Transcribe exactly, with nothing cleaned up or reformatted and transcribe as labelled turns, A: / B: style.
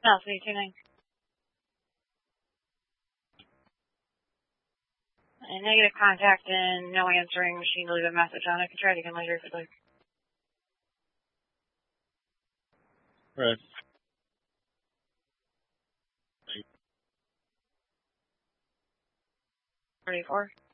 A: No, three two nine. A negative contact and no answering machine to leave a message on. I can try it again later if you'd like.
B: Right.
A: thirty-four.